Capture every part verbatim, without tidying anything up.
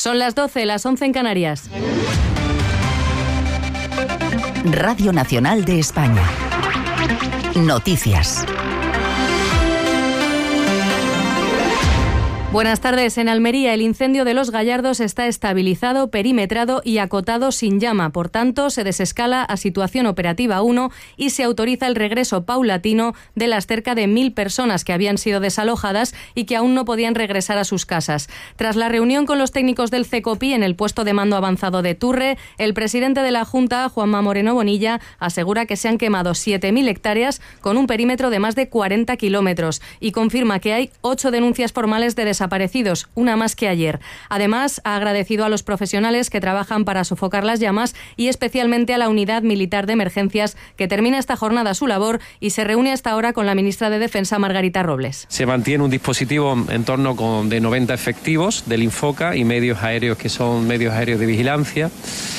Son las doce, las once en Canarias. Radio Nacional de España. Noticias. Buenas tardes. En Almería, el incendio de Los Gallardos está estabilizado, perimetrado y acotado sin llama. Por tanto, se desescala a situación operativa uno y se autoriza el regreso paulatino de las cerca de mil personas que habían sido desalojadas y que aún no podían regresar a sus casas. Tras la reunión con los técnicos del CECOPI en el puesto de mando avanzado de Turre, el presidente de la Junta, Juanma Moreno Bonilla, asegura que se han quemado siete mil hectáreas con un perímetro de más de cuarenta kilómetros y confirma que hay ocho denuncias formales de desaparición desaparecidos, una más que ayer. Además, ha agradecido a los profesionales que trabajan para sofocar las llamas y especialmente a la Unidad Militar de Emergencias, que termina esta jornada su labor y se reúne hasta ahora con la ministra de Defensa, Margarita Robles. Se mantiene un dispositivo en torno con, de noventa efectivos del Infoca y medios aéreos que son medios aéreos de vigilancia.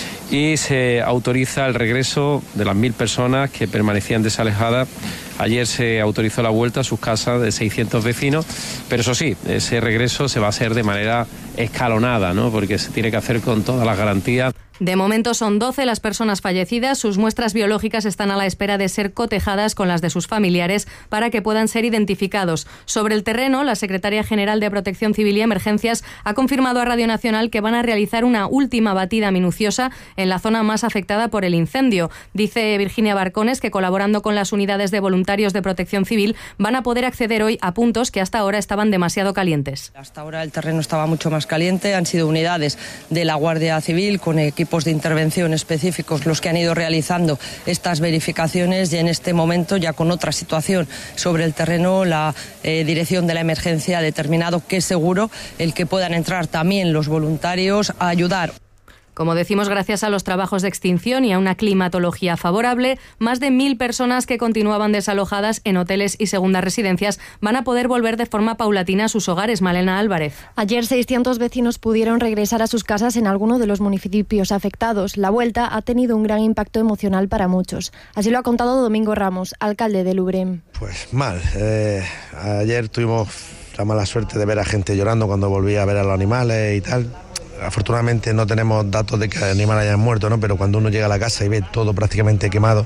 Y se autoriza el regreso de las mil personas que permanecían desalojadas. Ayer se autorizó la vuelta a sus casas de seiscientos vecinos, pero eso sí, ese regreso se va a hacer de manera escalonada, ¿no? Porque se tiene que hacer con todas las garantías. De momento son doce las personas fallecidas. Sus muestras biológicas están a la espera de ser cotejadas con las de sus familiares para que puedan ser identificados. Sobre el terreno, la secretaria general de Protección Civil y Emergencias ha confirmado a Radio Nacional que van a realizar una última batida minuciosa en la zona más afectada por el incendio. Dice Virginia Barcones que, colaborando con las unidades de voluntarios de Protección Civil, van a poder acceder hoy a puntos que hasta ahora estaban demasiado calientes. Hasta ahora el terreno estaba mucho más caliente. Han sido unidades de la Guardia Civil con equipos de intervención específicos los que han ido realizando estas verificaciones, y en este momento, ya con otra situación sobre el terreno, la eh, Dirección de la Emergencia ha determinado que es seguro el que puedan entrar también los voluntarios a ayudar. Como decimos, gracias a los trabajos de extinción y a una climatología favorable, más de mil personas que continuaban desalojadas en hoteles y segundas residencias van a poder volver de forma paulatina a sus hogares. Malena Álvarez. Ayer seiscientos vecinos pudieron regresar a sus casas en alguno de los municipios afectados. La vuelta ha tenido un gran impacto emocional para muchos. Así lo ha contado Domingo Ramos, alcalde de Lubrem. Pues mal. Eh, ayer tuvimos la mala suerte de ver a gente llorando cuando volví a ver a los animales y tal. Afortunadamente no tenemos datos de que animales hayan muerto, ¿no? Pero cuando uno llega a la casa y ve todo prácticamente quemado,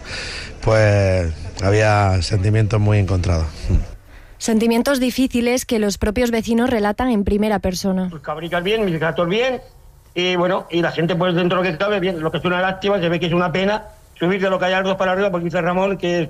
pues había sentimientos muy encontrados. Sentimientos difíciles que los propios vecinos relatan en primera persona. Tus cabricas bien, mis gatos bien, y bueno, y la gente pues dentro de lo que cabe bien. Lo que es una lástima, se ve que es una pena subir de los Gallardos para arriba, porque dice Ramón que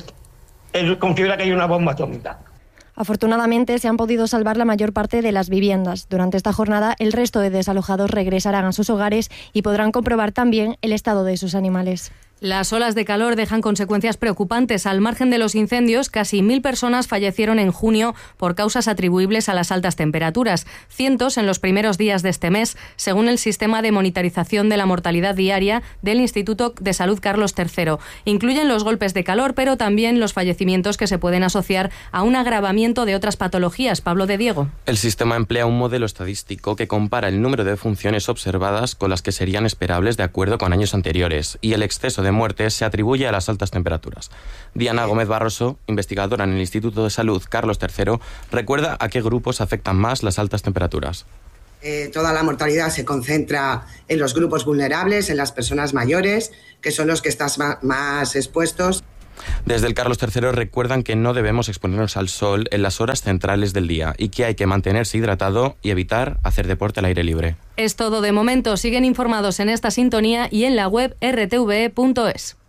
él considera que hay una bomba atómica. Afortunadamente se han podido salvar la mayor parte de las viviendas. Durante esta jornada, el resto de desalojados regresarán a sus hogares y podrán comprobar también el estado de sus animales. Las olas de calor dejan consecuencias preocupantes. Al margen de los incendios, casi mil personas fallecieron en junio por causas atribuibles a las altas temperaturas. Cientos en los primeros días de este mes, según el sistema de monitorización de la mortalidad diaria del Instituto de Salud Carlos tercero. Incluyen los golpes de calor, pero también los fallecimientos que se pueden asociar a un agravamiento de otras patologías. Pablo de Diego. El sistema emplea un modelo estadístico que compara el número de funciones observadas con las que serían esperables de acuerdo con años anteriores, y el exceso de de muertes se atribuye a las altas temperaturas. Diana Gómez Barroso, investigadora en el Instituto de Salud Carlos tercero, recuerda a qué grupos afectan más las altas temperaturas. Eh, toda la mortalidad se concentra en los grupos vulnerables, en las personas mayores, que son los que están ma- más expuestos. Desde el Carlos tercero recuerdan que no debemos exponernos al sol en las horas centrales del día y que hay que mantenerse hidratado y evitar hacer deporte al aire libre. Es todo de momento. Siguen informados en esta sintonía y en la web erre te ve punto es.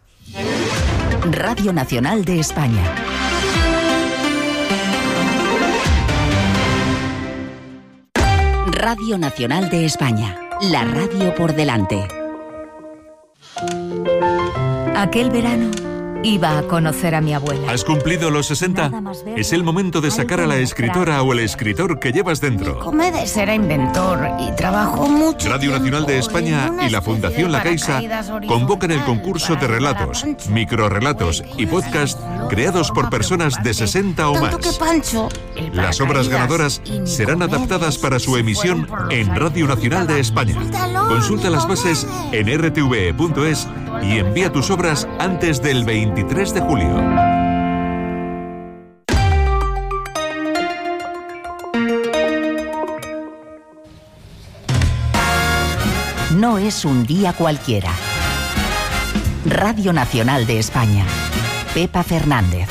Radio Nacional de España. Radio Nacional de España. La radio por delante. Aquel verano iba a conocer a mi abuela. ¿Has cumplido los sesenta? Es el momento de sacar a la escritora o el escritor que llevas dentro. Comedes era inventor y trabajó mucho. Radio Nacional de España y la Fundación La Caixa convocan el concurso de relatos, microrrelatos y podcast creados por personas de sesenta o más. Las obras ganadoras serán adaptadas para su emisión en Radio Nacional de España. Consulta las bases en erre te ve punto es y envía tus obras antes del veintitrés de julio. no es un día cualquiera. Radio Nacional de España. Pepa Fernández.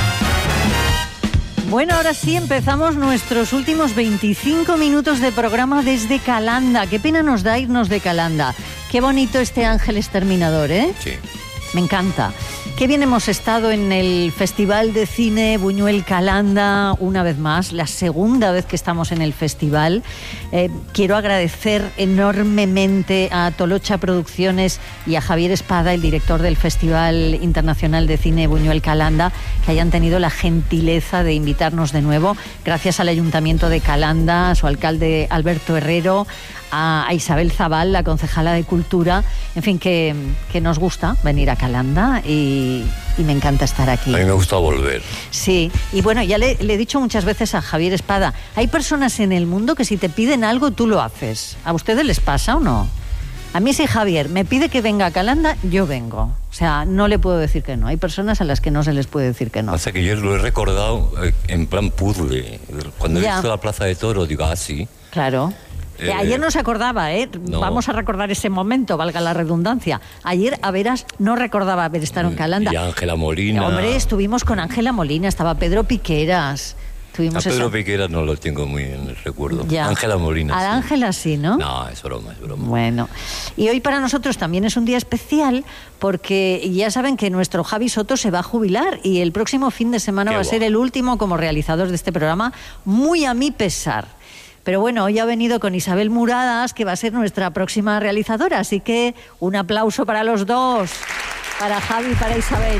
Bueno, ahora sí empezamos nuestros últimos veinticinco minutos de programa desde Calanda. Qué pena nos da irnos de Calanda. Qué bonito este ángel exterminador, ¿eh? Sí. Me encanta. Qué bien hemos estado en el Festival de Cine Buñuel Calanda, una vez más, la segunda vez que estamos en el festival. Eh, quiero agradecer enormemente a Tolocha Producciones y a Javier Espada, el director del Festival Internacional de Cine Buñuel Calanda, que hayan tenido la gentileza de invitarnos de nuevo. Gracias al Ayuntamiento de Calanda, a su alcalde Alberto Herrero, a Isabel Zabal, la concejala de Cultura, en fin, que, que nos gusta venir a Calanda y, y me encanta estar aquí. A mí me gusta volver. Sí, y bueno, ya le, le he dicho muchas veces a Javier Espada, hay personas en el mundo que si te piden algo, tú lo haces. ¿A ustedes les pasa o no? A mí si Javier me pide que venga a Calanda, yo vengo. O sea, no le puedo decir que no. Hay personas a las que no se les puede decir que no. O sea, que yo lo he recordado en plan puzzle. Cuando Ya. he visto la Plaza de Toros, digo, ah, sí. Claro. Eh, Ayer no se acordaba, ¿eh? no. Vamos a recordar ese momento, valga la redundancia. Ayer, a veras, no recordaba haber estado en Calanda. Y Ángela Molina. Hombre, estuvimos con Ángela Molina, estaba Pedro Piqueras. A Tuvimos Pedro esa- Piqueras no lo tengo muy en el recuerdo. Ya. Ángela Molina. A sí. Ángela sí, ¿no? No, es broma, es broma. Bueno, y hoy para nosotros también es un día especial porque ya saben que nuestro Javi Soto se va a jubilar y el próximo fin de semana Qué va a guay. ser el último como realizador de este programa, muy a mi pesar. Pero bueno, hoy ha venido con Isabel Muradas, que va a ser nuestra próxima realizadora, así que un aplauso para los dos, para Javi y para Isabel.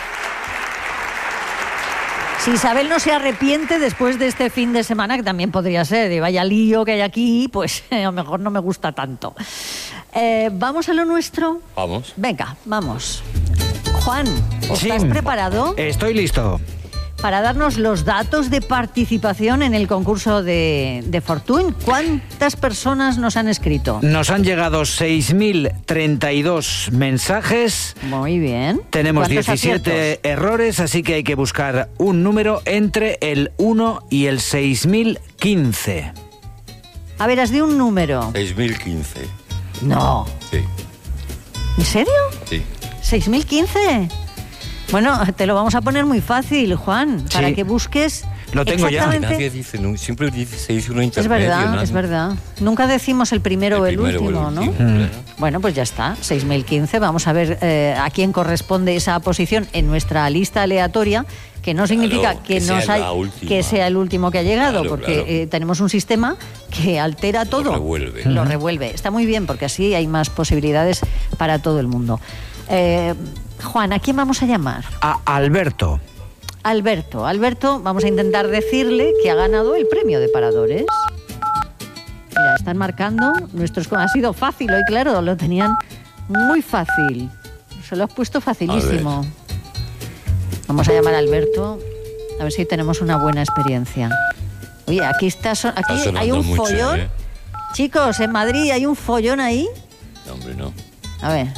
Si Isabel no se arrepiente después de este fin de semana, que también podría ser, de vaya lío que hay aquí, pues a lo mejor no me gusta tanto. Eh, ¿Vamos a lo nuestro? Vamos. Venga, vamos. Juan, ¿estás Sí. preparado Estoy listo. para darnos los datos de participación en el concurso de, de Fortuny? ¿Cuántas personas nos han escrito? Nos han llegado seis mil treinta y dos mensajes. Muy bien. Tenemos ¿Cuántos diecisiete aciertos? errores, así que hay que buscar un número entre el uno y el seis mil quince. A ver, has de un número. seis mil quince. No. Sí, ¿En serio? sí. ¿seis mil quince? Bueno, te lo vamos a poner muy fácil, Juan, Sí. para que busques Lo tengo ya. exactamente. Nadie dice, nu- siempre dice, se dice uno Es intermedio. verdad, nadie- es verdad. Nunca decimos el primero o el, primero o el último, ¿no? último, claro. Bueno, pues ya está, seis mil quince. Vamos a ver eh, a quién corresponde esa posición en nuestra lista aleatoria, que no significa Claro, que, que sea nos la hay- última. que sea el último que ha llegado, Claro, porque claro. eh, tenemos un sistema que altera todo. revuelve. Lo Ujú. revuelve. Está muy bien, porque así hay más posibilidades para todo el mundo. Eh, Juan, ¿a quién vamos a llamar? A Alberto. Alberto. Alberto, vamos a intentar decirle que ha ganado el premio de Paradores. Mira, están marcando nuestros... Ha sido fácil hoy, claro, lo tenían muy fácil. Se lo has puesto facilísimo. Vamos a llamar a Alberto, a ver si tenemos una buena experiencia. Oye, aquí está, so- aquí Está sonando hay un mucho, follón. ¿eh? Chicos, en Madrid hay un follón ahí. No, hombre, no. A ver,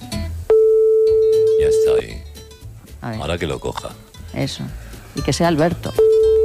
Ya está ahí. a ver, Ahora que lo coja. eso. Y que sea Alberto.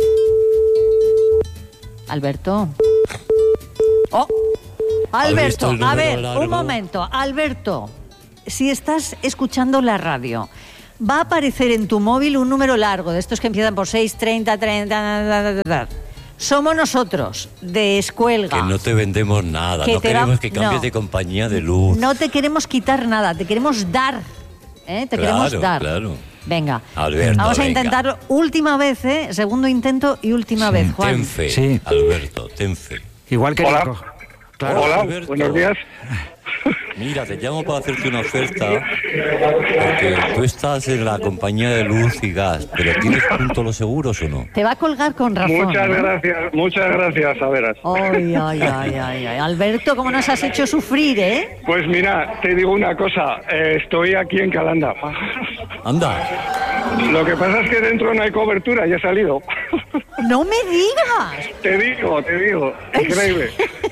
Alberto. ¡Oh! Alberto, visto el a número ver, largo? un momento. Alberto, si estás escuchando la radio, va a aparecer en tu móvil un número largo, de estos que empiezan por seis, treinta, treinta... da, da, da, da. Somos nosotros, de Escuelga. Que no te vendemos nada. Que No te queremos va- que cambies no. de compañía de luz. No te queremos quitar nada, te queremos dar. ¿eh? Te Claro, queremos dar. claro. Venga, Alberto, vamos a venga. intentarlo última vez, ¿eh? Segundo intento y última vez, Juan. Ten fe, Sí. Alberto, ten fe. Igual que Hola. Nico. Claro. Hola, Alberto. buenos días. Mira, te llamo para hacerte una oferta porque tú estás en la compañía de luz y gas, pero ¿tienes punto los seguros o no? Te va a colgar con razón. Muchas ¿no? gracias, muchas gracias, a veras. Ay, ay, ay, ay, ay. Alberto, ¿cómo nos has hecho sufrir, eh? Pues mira, te digo una cosa, eh, estoy aquí en Calanda. Anda, Lo que pasa es que dentro no hay cobertura, ya he salido. ¡No me digas! Te digo, te digo, increíble.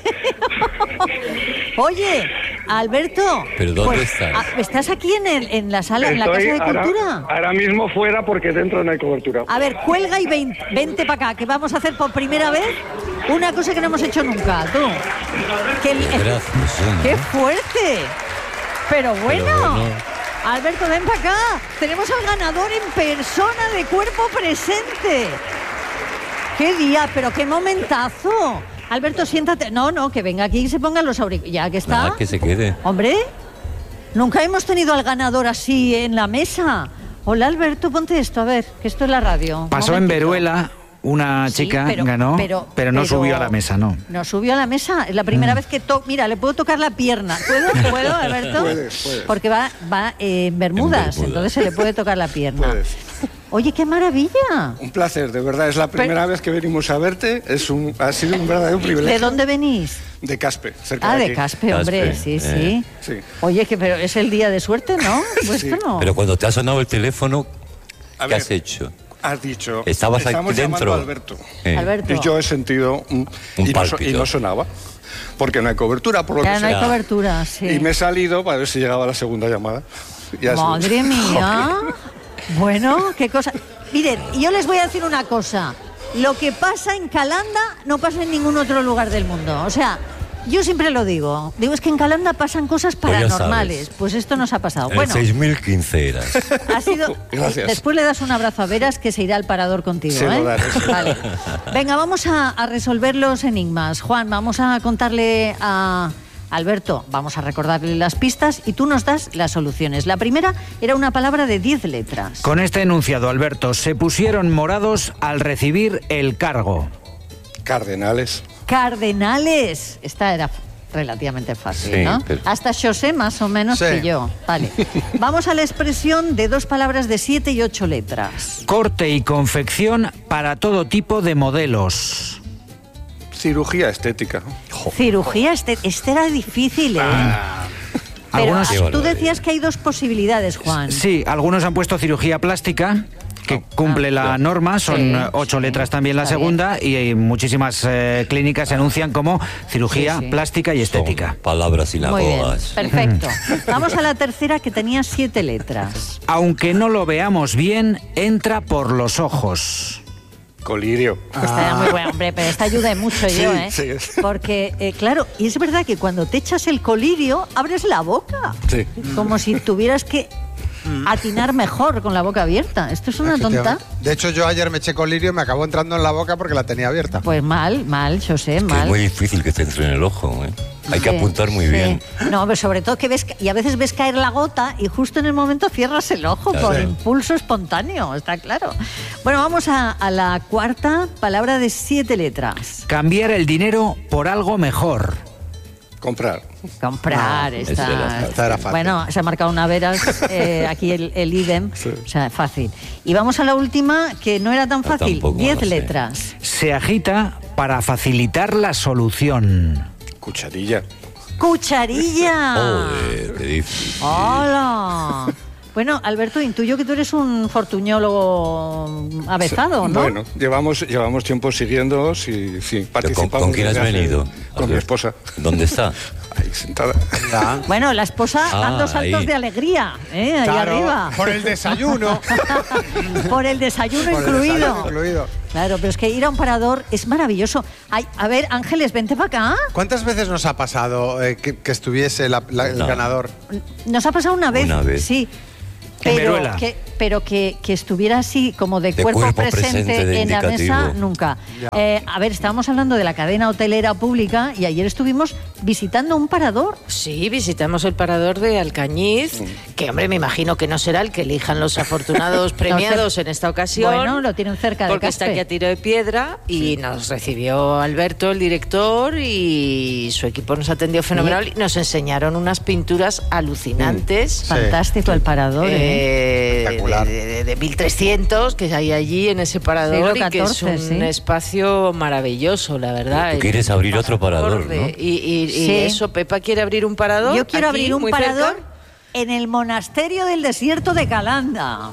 Oye, Alberto. ¿pero dónde pues, estás? ah, ¿estás aquí en, el, en la sala, en la Estoy Casa de ahora, Cultura? ahora mismo fuera porque dentro no hay cobertura. A ver, cuelga y ven, vente para acá, que vamos a hacer por primera vez Una cosa que no hemos hecho nunca, tú. Que el- Gracias, ¿no? ¡Qué fuerte! Pero bueno, Pero bueno. Alberto, ven para acá. Tenemos al ganador en persona de cuerpo presente. ¡Qué día, pero qué momentazo! Alberto, siéntate. No, no, que venga aquí y se pongan los auriculares. Ya que está. Nada, que se quede. Hombre, nunca hemos tenido al ganador así en la mesa. Hola, Alberto, ponte esto, a ver, que esto es la radio. Pasó en Momentito. Veruela, una Sí, chica pero- ganó, pero- pero, no pero- subió a la mesa, no. No subió a la mesa. Es la primera Mm. vez que toco. Mira, le puedo tocar la pierna. ¿Puedo? ¿Puedo, Alberto? Puedes, puedes. Porque va, va eh, en, bermudas, En bermudas. entonces se le puede tocar la pierna. Puedes. Oye, qué maravilla. Un placer, de verdad. Es la primera vez que venimos a verte. Es un, ha sido un verdadero privilegio. ¿De dónde venís? De Caspe, cerca Ah, de de aquí. Caspe, hombre, Caspe, sí, eh. sí. Sí. Oye, que pero es el día de suerte, ¿no? ¿Vuestro no? Pero cuando te ha sonado el teléfono, A ¿qué ver. has hecho? Has dicho. Estabas aquí estamos llamando dentro. a Alberto. Eh. Alberto. Y yo he sentido. Un, Un y, no, so- pálpito. y no sonaba. Porque no hay cobertura, por lo Ya que no hay sea. cobertura, sí. Y me he salido para ver si llegaba la segunda llamada. Y ha sido- Madre mía. Bueno, qué cosa. Miren, yo les voy a decir una cosa. Lo que pasa en Calanda no pasa en ningún otro lugar del mundo. O sea, yo siempre lo digo. Digo, es que en Calanda pasan cosas Pues ya paranormales. sabes. Pues esto nos ha pasado. En Bueno, seis mil quince eras. ha sido. Gracias. Después le das un abrazo a Veras que se irá al parador contigo. Se lo ¿eh? daré. Vale. Venga, vamos a, a resolver los enigmas. Juan, vamos a contarle a Alberto, vamos a recordarle las pistas y tú nos das las soluciones. La primera era una palabra de diez letras. Con este enunciado, Alberto, se pusieron morados al recibir el cargo. Cardenales. Cardenales. Esta era relativamente fácil, Sí, ¿no? pero- Hasta José más o menos Sí. que yo. Vale. Vamos a la expresión de dos palabras de siete y ocho letras. Corte y confección para todo tipo de modelos. Cirugía estética. Cirugía, este, este era difícil, ¿eh? Pero Algunos- ah, Qué tú barbaridad. decías que hay dos posibilidades, Juan. Sí, algunos han puesto cirugía plástica, que cumple la norma, son Sí, eh, ocho sí. letras también la Está segunda, y eh, muchísimas eh, clínicas anuncian como cirugía Sí, sí. plástica y Son estética. palabras Muy bien, sinagogas. perfecto. Vamos a la tercera que tenía siete letras. Aunque no lo veamos bien, entra por los ojos. Colirio. Esta era muy buena, hombre, pero esta ayuda mucho Sí, yo, ¿eh? sí. Porque, eh, claro, y es verdad que cuando te echas el colirio, abres la boca. Sí. Como si tuvieras que atinar mejor con la boca abierta. Esto es una tonta. De hecho, yo ayer me eché colirio y me acabó entrando en la boca porque la tenía abierta. Pues mal, mal, José, Que es mal. muy difícil que te entre en el ojo, ¿eh? Hay que Sí, apuntar muy sí. bien. No, pero sobre todo que ves, ca- y a veces ves caer la gota y justo en el momento cierras el ojo Claro. por Sí. impulso espontáneo, está claro. Bueno, vamos a, a la cuarta palabra de siete letras. Cambiar el dinero por algo mejor. Comprar. Comprar, Ah, esta, esa era fácil. Esta era fácil. Bueno, se ha marcado una veras, eh, aquí el, el idem, o sea, fácil. Y vamos a la última, que no era tan Yo fácil, tampoco diez lo sé. letras. Se agita para facilitar la solución. Cucharilla. ¡Cucharilla! Joder, qué difícil. ¡Hola! Bueno, Alberto, intuyo que tú eres un fortuñólogo avezado, ¿no? Bueno, llevamos, llevamos tiempo siguiéndoos y sí, ¿Con, participamos. con quién has desde hace- venido? Con mi esposa. ¿Dónde está? Ahí sentada. Bueno, la esposa Ah, dando saltos ahí. de alegría, ¿eh? Ahí Claro, arriba. por el desayuno. Por el desayuno Por el incluido. desayuno incluido. Claro, pero es que ir a un parador es maravilloso. Ay, a ver, Ángeles, vente para acá. ¿Cuántas veces nos ha pasado eh, que, que estuviese la- la- el No. ganador? Nos ha pasado una vez. Una vez. Sí. En Pero, Veruela. que, pero que, que estuviera así como de, De cuerpo, cuerpo presente, presente, de en la mesa, indicativo. nunca. Ya. Eh, a ver, estábamos hablando de la cadena hotelera pública y ayer estuvimos visitando un parador. Sí, visitamos el parador de Alcañiz, que hombre, me imagino que no será el que elijan los afortunados premiados en esta ocasión. Bueno, lo tienen cerca de porque está Caspe. aquí a tiro de piedra y nos recibió Alberto, el director, y su equipo nos atendió fenomenal y nos enseñaron unas pinturas alucinantes. Fantástico el parador, ¿eh? eh, de, de- de mil trescientos que hay allí en ese parador Siglo y que es un catorce, sí. espacio maravilloso, la verdad. Tú El- quieres abrir otro parador, de- ¿no? Y, y- y Sí. eso, Pepa quiere abrir un parador. Yo quiero aquí, abrir un muy parador cerca. en el monasterio del desierto de Calanda.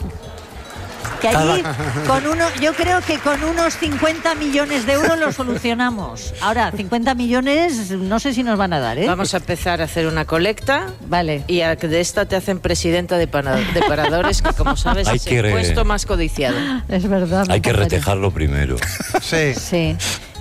Que allí, con uno, yo creo que con unos cincuenta millones de euros lo solucionamos. Ahora, cincuenta millones no sé si nos van a dar, ¿eh? Vamos a empezar a hacer una colecta. Vale. Y a que de esta te hacen presidenta de, pana- de paradores, que como sabes Hay es que el re- puesto más codiciado. Es verdad. me Hay que encantaría. retejarlo primero. Sí. Sí.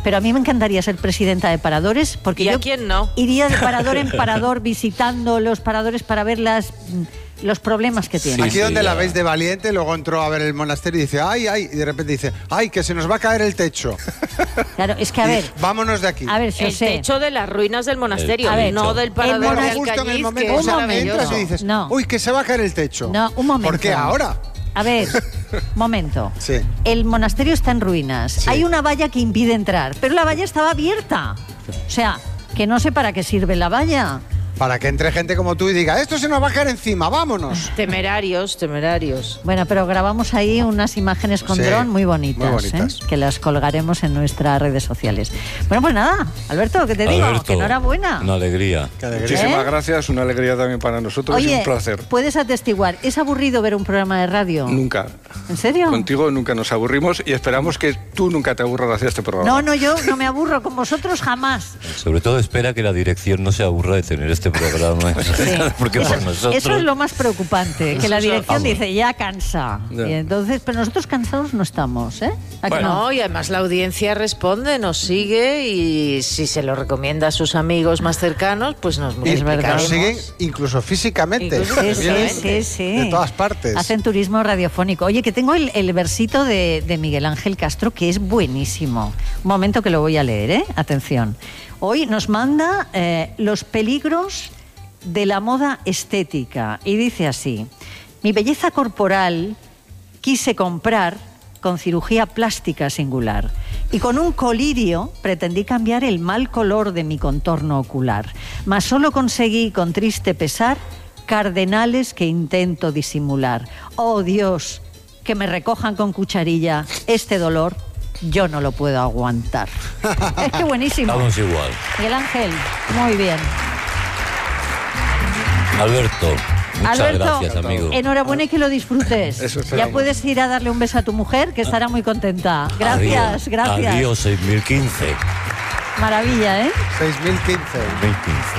pero a mí me encantaría ser presidenta de paradores, porque ¿Y a yo quién no? iría de parador en parador visitando los paradores para ver las, los problemas que tienen. Aquí donde la veis de valiente, luego entró a ver el monasterio y dice, ay, ay, y de repente dice, ay, que se nos va a caer el techo. Claro, es que a ver... Vámonos de aquí. A ver, si el sé. techo de las ruinas del monasterio, A ver, no del parador de justo en el Alcañiz, momento que es que maravilloso. entras y dices, No. uy, que se va a caer el techo. No, un momento. ¿Por qué ahora? A ver, momento. Sí. El monasterio está en ruinas. Sí. Hay una valla que impide entrar, pero la valla estaba abierta. O sea, que no sé para qué sirve la valla. Para que entre gente como tú y diga, esto se nos va a caer encima, vámonos. Temerarios, temerarios. Bueno, pero grabamos ahí unas imágenes con Sí, dron muy bonitas, muy bonitas. ¿eh? Que las colgaremos en nuestras redes sociales. Bueno, pues nada, Alberto, ¿qué te digo? Alberto, Que enhorabuena. Una alegría. Muchísimas ¿Eh? gracias, una alegría también para nosotros y Oye, un placer. puedes atestiguar, ¿es aburrido ver un programa de radio? Nunca. ¿En serio? Contigo nunca nos aburrimos y esperamos que tú nunca te aburras de este programa. No, no, yo no me aburro con vosotros jamás. Sobre todo espera que la dirección no se aburra de tener este programa. Porque por nosotros... Eso es lo más preocupante, que la dirección Vamos. dice, ya cansa. Ya. Y entonces, pero nosotros cansados no estamos, ¿eh? ¿A que Bueno, no? y además la audiencia responde, nos sigue y si se lo recomienda a sus amigos más cercanos, pues nos Y multiplicaremos. nos siguen incluso físicamente. Incluso Sí, que sí, vienen sí, sí. de todas partes. Hacen turismo radiofónico. Oye, que tengo el, el versito de, de Miguel Ángel Castro, que es buenísimo. Un momento que lo voy a leer, ¿eh? Atención. Hoy nos manda eh, los peligros de la moda estética. Y dice así: mi belleza corporal quise comprar con cirugía plástica singular y con un colirio pretendí cambiar el mal color de mi contorno ocular, mas solo conseguí con triste pesar cardenales que intento disimular. Oh Dios, que me recojan con cucharilla este dolor, yo no lo puedo aguantar. Es que buenísimo. Estamos igual. Miguel Ángel, muy bien. Alberto, muchas Alberto, gracias, amigo. enhorabuena y que lo disfrutes. Eso Ya esperamos. puedes ir a darle un beso a tu mujer, que estará muy contenta. Gracias, Adiós. gracias. Adiós, seis mil quince. Maravilla, ¿eh? seis mil quince. seis mil quince.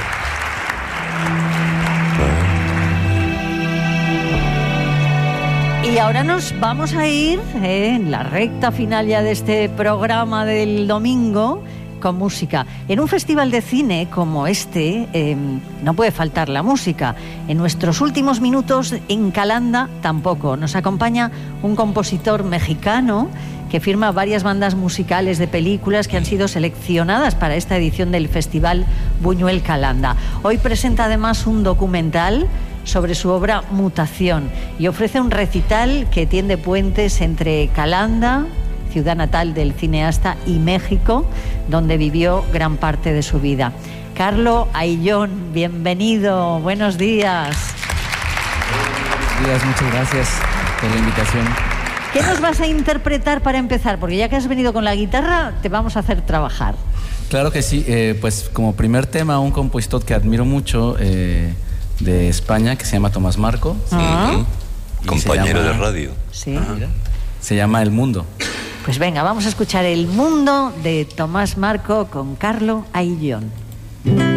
Y ahora nos vamos a ir eh, en la recta final ya de este programa del domingo con música. En un festival de cine como este eh, no puede faltar la música. En nuestros últimos minutos en Calanda tampoco. Nos acompaña un compositor mexicano que firma varias bandas musicales de películas que han sido seleccionadas para esta edición del Festival Buñuel Calanda. Hoy presenta además un documental sobre su obra Mutación y ofrece un recital que tiende puentes entre Calanda, ciudad natal del cineasta, y México, donde vivió gran parte de su vida. Carlo Ayllón, bienvenido, buenos días. Buenos días, muchas gracias por la invitación. ¿Qué nos vas a interpretar para empezar? Porque ya que has venido con la guitarra, te vamos a hacer trabajar. Claro que sí, eh, pues como primer tema, un compositor que admiro mucho eh, de España, que se llama Tomás Marco. Ah. Y Compañero se llama- de radio. Sí. Se llama El Mundo. Pues venga, vamos a escuchar El Mundo de Tomás Marco con Carlo Ayllón.